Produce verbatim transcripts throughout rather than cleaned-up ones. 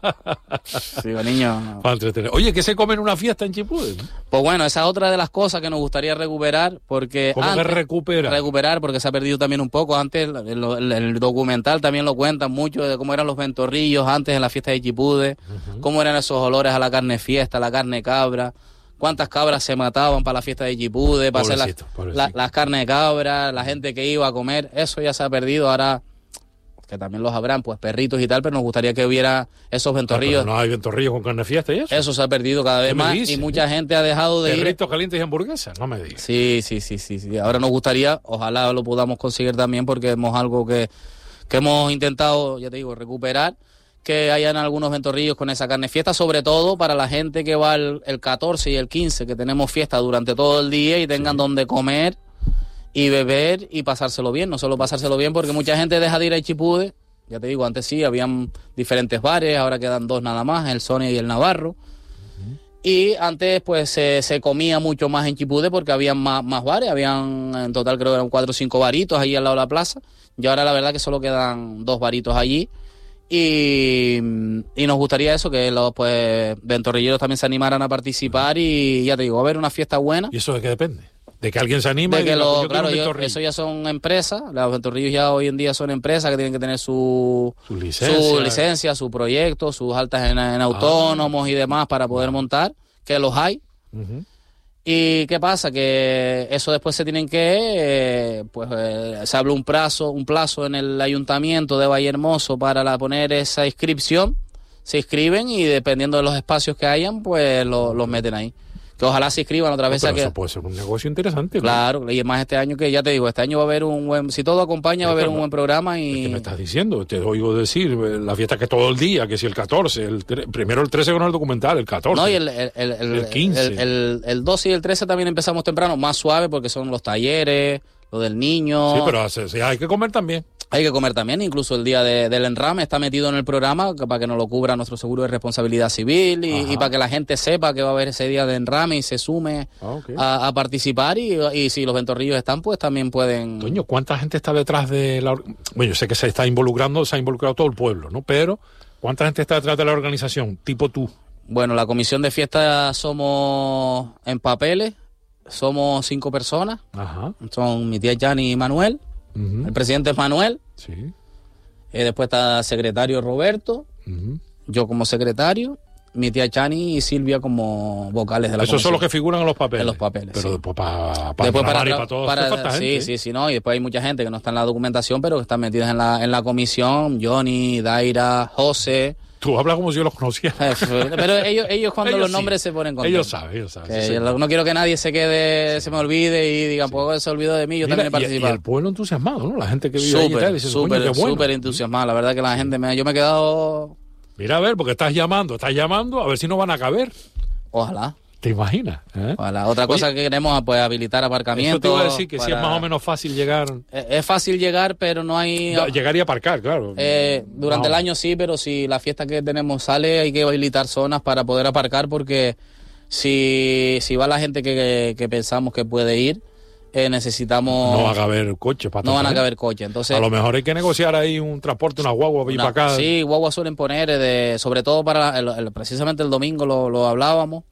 Digo, niño. Para entretener. Oye, ¿qué se come en una fiesta en Chipude? Pues bueno, esa es otra de las cosas que nos gustaría recuperar, porque ¿Cómo antes, que recupera? recuperar, porque se ha perdido también un poco. Antes, el, el, el documental también lo cuentan mucho de cómo eran los ventorrillos antes en la fiesta de Chipude, uh-huh. cómo eran esos olores a la carne fiesta, a la carne cabra, cuántas cabras se mataban para la fiesta de Chipude, para pobrecito, hacer la, la, las carnes de cabra, la gente que iba a comer, eso ya se ha perdido. Ahora, que también los habrán, pues perritos y tal, pero nos gustaría que hubiera esos ventorrillos. Ah, no hay ventorrillos con carne fiesta y eso. Eso se ha perdido cada vez más y mucha gente ha dejado de ir. Perritos calientes y hamburguesas, no me digas. Sí, sí, sí, sí, sí. Ahora nos gustaría, ojalá lo podamos conseguir también, porque hemos algo que, que hemos intentado, ya te digo, recuperar, que hayan algunos ventorrillos con esa carne fiesta, sobre todo para la gente que va el, el catorce y el quince, que tenemos fiesta durante todo el día y tengan sí. donde comer y beber y pasárselo bien, no solo pasárselo bien, porque mucha gente deja de ir a Chipude. Ya te digo, antes sí, habían diferentes bares, ahora quedan dos nada más, el Sonia y el Navarro. Uh-huh. Y antes pues se, se comía mucho más en Chipude porque habían más, más bares, habían en total creo que eran cuatro o cinco baritos allí al lado de la plaza. Y ahora la verdad que solo quedan dos baritos allí. Y, y nos gustaría eso, que los pues ventorrilleros también se animaran a participar y ya te digo, va a haber una fiesta buena. ¿Y eso de qué depende? De que alguien se anime. De que y lo, yo claro, yo, eso ya son empresas. Los ventorrillos ya hoy en día son empresas que tienen que tener su, su, licencia. su licencia, su proyecto, sus altas en, en autónomos ah. y demás para poder ah. montar, que los hay. Uh-huh. ¿Y qué pasa? Que eso después se tienen que, eh, pues eh, se habla un plazo, un plazo en el ayuntamiento de Vallehermoso para la, poner esa inscripción. Se inscriben y dependiendo de los espacios que hayan, pues los lo meten ahí. Que ojalá se inscriban otra vez. No, a que... Eso puede ser un negocio interesante, ¿no? Claro, y es más este año que ya te digo, este año va a haber un buen, si todo acompaña, va a haber un buen programa y... ¿Qué me estás diciendo? Te oigo decir, la fiesta que todo el día, que si el catorce, el tre... primero el trece con el documental, el catorce. No, y el, el, el, el, el quince. El, el, el doce y el trece también empezamos temprano, más suave porque son los talleres, lo del niño. Sí, pero sí, hay que comer también. Hay que comer también, incluso el día de, del enrame está metido en el programa para que nos lo cubra nuestro seguro de responsabilidad civil y, y para que la gente sepa que va a haber ese día de enrame y se sume ah, okay. a, a participar y, y si los ventorrillos están, pues también pueden... Coño, ¿cuánta gente está detrás de la... Bueno, yo sé que se está involucrando, se ha involucrado todo el pueblo, ¿no? Pero, ¿cuánta gente está detrás de la organización, tipo tú? Bueno, la comisión de fiesta somos en papeles, somos cinco personas. Ajá. Son mi tía Jani y Manuel. Uh-huh. El presidente es Manuel. Sí. Eh, después está el secretario Roberto. Uh-huh. Yo como secretario. Mi tía Chani y Silvia como vocales de la Esos comisión. son los que figuran en los papeles. En los papeles, Pero sí. después para pa, después para, para, y para todo. Para, sí, gente, sí, sí, no. Y después hay mucha gente que no está en la documentación, pero que están metidas en la, en la comisión. Johnny, Daira, José. Tú hablas como si yo los conociera. Pero ellos, ellos cuando ellos los nombres sí. se ponen contentos. Ellos saben, ellos saben. Que sí, yo no quiero que nadie se quede, sí. se me olvide y digan, sí. pues se olvidó de mí, yo Mira, también he participado. Y, y el pueblo entusiasmado, ¿no? La gente que vive super, ahí y tal. Dice, súper, bueno. súper entusiasmado. La verdad que la gente, me, yo me he quedado... Mira, a ver, porque estás llamando, estás llamando, a ver si no van a caber. Ojalá. ¿Te imaginas? ¿Eh? Ojalá. Otra cosa Oye, que queremos pues habilitar aparcamientos. Eso te iba a decir que para... si es más o menos fácil llegar. Es, es fácil llegar, pero no hay. No, llegar y aparcar, claro. Eh, durante no. el año sí, pero si la fiesta que tenemos sale, hay que habilitar zonas para poder aparcar, porque si, si va la gente que, que, que pensamos que puede ir, eh, necesitamos. No van a haber coches para No van a haber coches. Entonces, a lo mejor hay que negociar ahí un transporte, una guagua para ir para acá. Sí, guaguas suelen poner, de, sobre todo para. El, el, precisamente el domingo lo, lo hablábamos.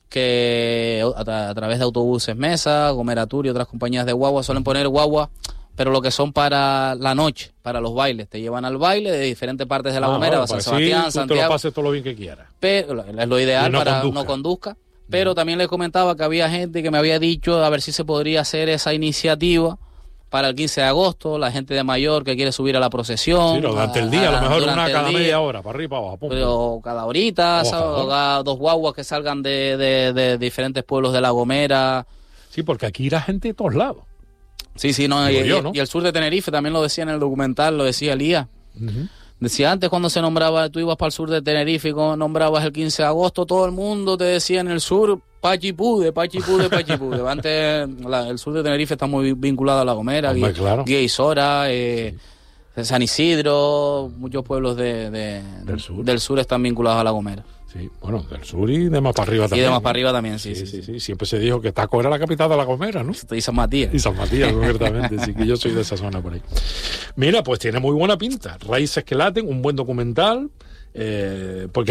Que a, tra- a través de autobuses Mesa, Gomeratur y otras compañías de guagua suelen poner guagua, pero lo que son para la noche, para los bailes. Te llevan al baile de diferentes partes de La Gomera, ah, San Sebastián, sí, Santiago. Te lo pases todo lo bien que quieras. Pero es lo ideal no para conduzca. no conduzca. Pero no. También les comentaba que había gente que me había dicho a ver si se podría hacer esa iniciativa para el quince de agosto, la gente de mayor que quiere subir a la procesión. Sí, durante el día, a, a lo mejor una cada día, media hora, para arriba, para abajo. Pum, pero cada horita, o cada dos guaguas que salgan de, de, de diferentes pueblos de La Gomera. Sí, porque aquí irá gente de todos lados. Sí, sí, no, y, yo, ¿no? y el sur de Tenerife también lo decía en el documental, lo decía Elías. Uh-huh. Decía antes cuando se nombraba, tú ibas para el sur de Tenerife y cuando nombrabas el quince de agosto, todo el mundo te decía en el sur, Pachipude, Pachipude, Pachipude. Antes la, el sur de Tenerife está muy vinculado a La Gomera, Hombre, Guía, claro. Guía y Sora, eh, sí. San Isidro, muchos pueblos de, de, del, sur. del sur están vinculados a La Gomera. Sí, bueno, del sur y de más para arriba también. Y de más ¿no? para arriba también, sí sí, sí, sí, sí, sí. Siempre se dijo que Taco era la capital de La Gomera, ¿no? Y San Matías. Y San Matías, concretamente, sí, que yo soy de esa zona por ahí. Mira, pues tiene muy buena pinta. Raíces que laten, un buen documental, eh, porque